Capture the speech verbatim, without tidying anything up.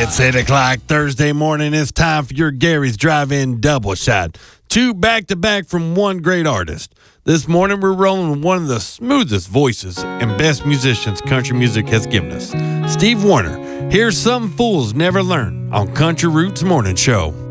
It's eight o'clock Thursday morning. It's time for your Gary's Drive-In Double Shot. Two back-to-back from one great artist. This morning, we're rolling with one of the smoothest voices and best musicians country music has given us, Steve Wariner. Here's Some Fools Never Learn on Country Roots Morning Show.